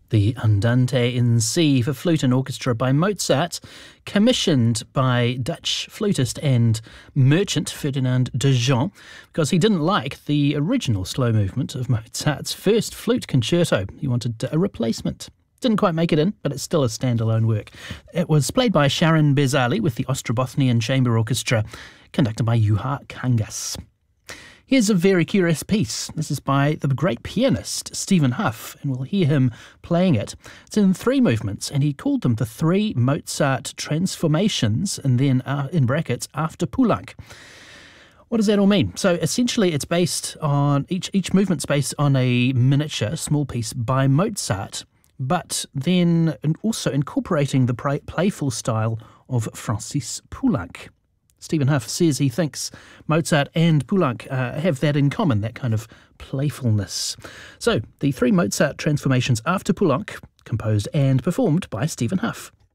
The Andante in C for flute and orchestra by Mozart, commissioned by Dutch flutist and merchant Ferdinand de Jong, because he didn't like the original slow movement of Mozart's first flute concerto. He wanted a replacement. Didn't quite make it in, but it's still a standalone work. It was played by Sharon Bezali with the Ostrobothnian Chamber Orchestra, conducted by Juha Kangas. Here's a very curious piece. This is by the great pianist Stephen Hough, and we'll hear him playing it. It's in 3 movements, and he called them the 3 Mozart transformations, and then, in brackets, after Poulenc. What does that all mean? So essentially it's based on, each movement's based on a miniature, small piece by Mozart, but then also incorporating the playful style of Francis Poulenc. Stephen Hough says he thinks Mozart and Poulenc have that in common, that kind of playfulness. So, the 3 Mozart transformations after Poulenc, composed and performed by Stephen Hough.